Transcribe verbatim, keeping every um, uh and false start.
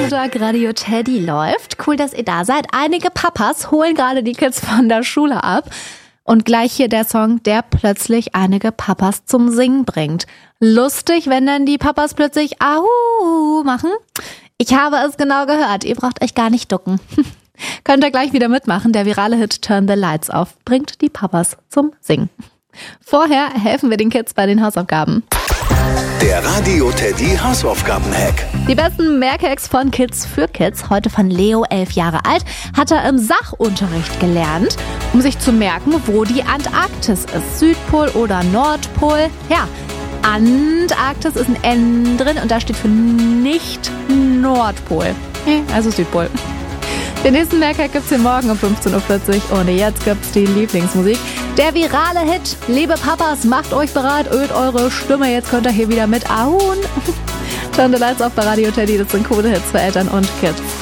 Tag Radio Teddy läuft. Cool, dass ihr da seid. Einige Papas holen gerade die Kids von der Schule ab. Und gleich hier der Song, der plötzlich einige Papas zum Singen bringt. Lustig, wenn dann die Papas plötzlich Ahu machen. Ich habe es genau gehört. Ihr braucht euch gar nicht ducken. Könnt ihr gleich wieder mitmachen. Der virale Hit Turn the Lights Off bringt die Papas zum Singen. Vorher helfen wir den Kids bei den Hausaufgaben. Der Radio Teddy Hausaufgaben-Hack. Die besten Merkhacks von Kids für Kids. Heute von Leo, elf Jahre alt, hat er im Sachunterricht gelernt, um sich zu merken, wo die Antarktis ist. Südpol oder Nordpol. Ja, Antarktis ist ein N drin und da steht für nicht Nordpol. Also Südpol. Den nächsten Merkhack gibt's hier morgen um fünfzehn Uhr vierzig und jetzt gibt's die Lieblingsmusik. Der virale Hit. Liebe Papas, macht euch bereit, ölt eure Stimme. Jetzt könnt ihr hier wieder mit ahun. Turn the Lights Off bei Radio Teddy. Das sind coole Hits für Eltern und Kids.